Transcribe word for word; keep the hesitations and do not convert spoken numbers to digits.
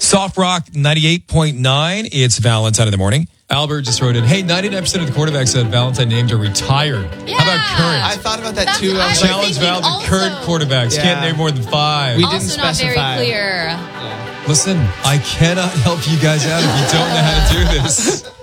Soft Rock ninety-eight point nine. It's Valentine in the morning. Albert just wrote in, hey, ninety-nine percent of the quarterbacks that Valentine named are retired. Yeah. How about current? I thought about that That's- too. I I was was like, Challenge thinking Val, the also- current quarterbacks Yeah. can't name more than five. We also didn't not specify. very clear. Listen, I cannot help you guys out if you don't know how to do this.